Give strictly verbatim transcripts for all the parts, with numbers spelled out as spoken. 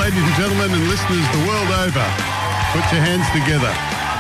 ladies and gentlemen and listeners the world over. Put your hands together.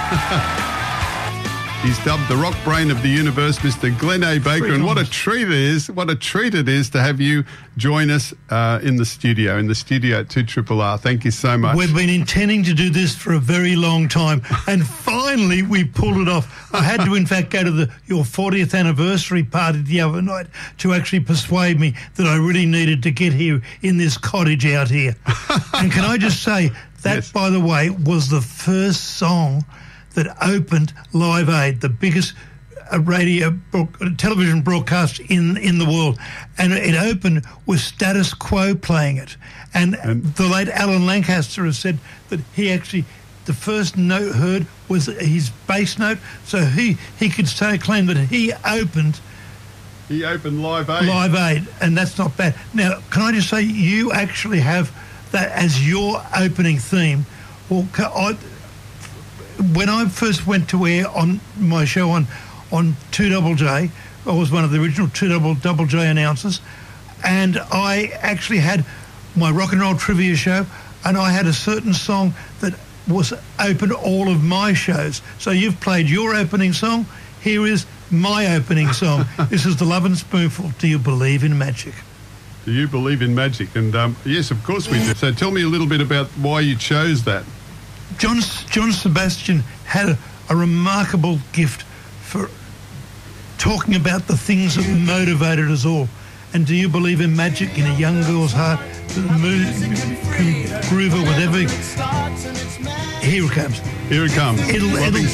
He's dubbed the rock brain of the universe, Mister Glenn A. Baker, and what a treat it is, what a treat it is to have you join us uh, in the studio, in the studio at two R R R. Thank you so much. We've been intending to do this for a very long time, and finally we pulled it off. I had to, in fact, go to the your fortieth anniversary party the other night to actually persuade me that I really needed to get here in this cottage out here. And can I just say, that, yes. by the way, was the first song that opened Live Aid, the biggest uh, radio broad, television broadcast in in the world, and it opened with Status Quo playing it. And, and the late Alan Lancaster has said that he actually, the first note heard was his bass note, so he he could say claim that he opened. He opened Live Aid. Live Aid, and that's not bad. Now, can I just say, you actually have that as your opening theme. Well, I. When I first went to air on my show on on two Double J, I was one of the original two Double J announcers, and I actually had my rock and roll trivia show, and I had a certain song that was opened all of my shows. So you've played your opening song. Here is my opening song. This is the Love and Spoonful. Do you believe in magic? Do you believe in magic? And um, yes, of course we do. So tell me a little bit about why you chose that. John, John Sebastian had a, a remarkable gift for talking about the things that motivated us all. And do you believe in magic in a young girl's heart that moves, can groove her with every... Here it comes. Here it comes. It'll, it'll